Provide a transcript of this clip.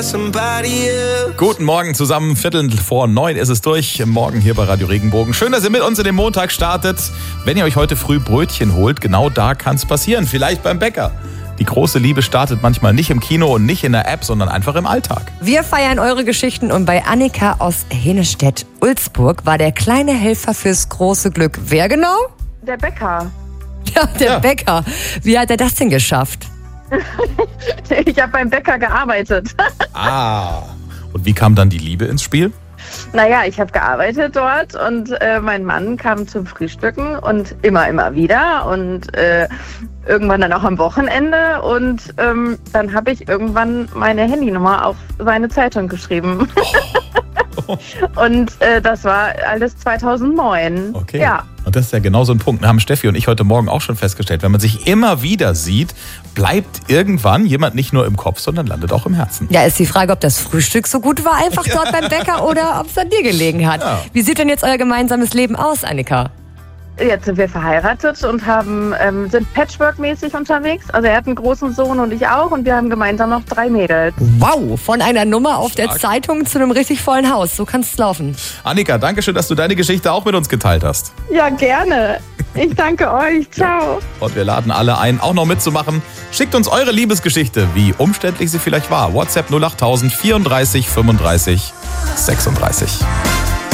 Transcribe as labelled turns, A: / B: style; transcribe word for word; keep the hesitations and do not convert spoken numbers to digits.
A: Guten Morgen zusammen, Viertel vor neun ist es durch, morgen hier bei Radio Regenbogen. Schön, dass ihr mit uns in den Montag startet. Wenn ihr euch heute früh Brötchen holt, genau da kann es passieren, vielleicht beim Bäcker. Die große Liebe startet manchmal nicht im Kino und nicht in der App, sondern einfach im Alltag.
B: Wir feiern eure Geschichten und bei Annika aus Hennestedt-Ulzburg war der kleine Helfer fürs große Glück. Wer genau?
C: Der Bäcker.
B: Ja, der
A: Ja.
B: Bäcker. Wie hat er das denn geschafft?
C: Ich habe beim Bäcker gearbeitet.
A: Ah, und wie kam dann die Liebe ins Spiel?
C: Naja, ich habe gearbeitet dort und äh, mein Mann kam zum Frühstücken und immer, immer wieder und äh, irgendwann dann auch am Wochenende und ähm, dann habe ich irgendwann meine Handynummer auf seine Zeitung geschrieben. Und äh, das war alles zweitausendneun.
A: Okay.
C: Ja.
A: Und das ist ja genau so ein Punkt. Wir haben Steffi und ich heute Morgen auch schon festgestellt, wenn man sich immer wieder sieht, bleibt irgendwann jemand nicht nur im Kopf, sondern landet auch im Herzen.
B: Ja, ist die Frage, ob das Frühstück so gut war, einfach dort beim Bäcker, oder ob es an dir gelegen hat.
A: Ja.
B: Wie sieht denn jetzt euer gemeinsames Leben aus, Annika?
C: Jetzt sind wir verheiratet und haben, ähm, sind Patchwork-mäßig unterwegs. Also er hat einen großen Sohn und ich auch und wir haben gemeinsam noch drei Mädels.
B: Wow, von einer Nummer auf der
A: Stark.
B: Zeitung zu einem richtig vollen Haus. So kann es laufen.
A: Annika, danke schön, dass du deine Geschichte auch mit uns geteilt hast.
C: Ja, gerne. Ich danke euch. Ciao.
A: Und wir laden alle ein, auch noch mitzumachen. Schickt uns eure Liebesgeschichte, wie umständlich sie vielleicht war. WhatsApp null acht tausend vierunddreißig fünfunddreißig sechsunddreißig.